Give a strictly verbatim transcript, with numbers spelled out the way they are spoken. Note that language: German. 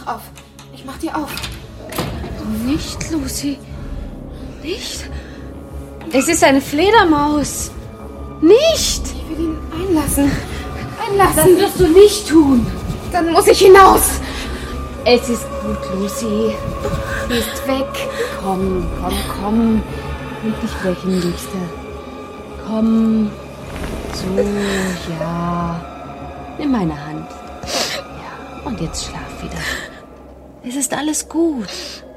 auf. Ich mach dir auf. Nicht, Lucy. Nicht. Es ist eine Fledermaus. Nicht. Ich will ihn einlassen. Einlassen. Das wirst du nicht tun. Dann muss ich hinaus. Es ist gut, Lucy. Sie ist weg. Komm, komm, komm. Leg dich flächen, Liebste. Komm. So, ja. Nimm meine Hand. Ja, und jetzt schlaf wieder. Es ist alles gut.